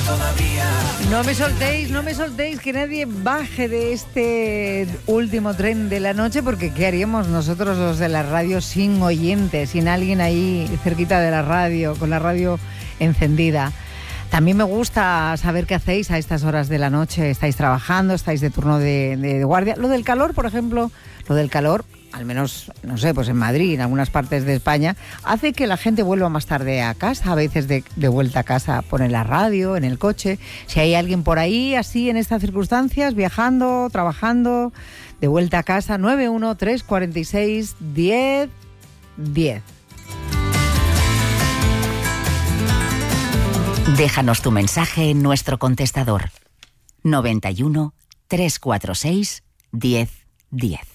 No me soltéis, que nadie baje de este último tren de la noche, porque ¿qué haríamos nosotros los de la radio sin oyentes, sin alguien ahí cerquita de la radio, con la radio encendida? También me gusta saber qué hacéis a estas horas de la noche. ¿Estáis trabajando? ¿Estáis de turno de guardia? Lo del calor, por ejemplo, al menos, no sé, pues en Madrid, en algunas partes de España, hace que la gente vuelva más tarde a casa. A veces de vuelta a casa ponen la radio, en el coche. Si hay alguien por ahí, así, en estas circunstancias, viajando, trabajando, de vuelta a casa, 913461010. Déjanos tu mensaje en nuestro contestador 91 346 1010.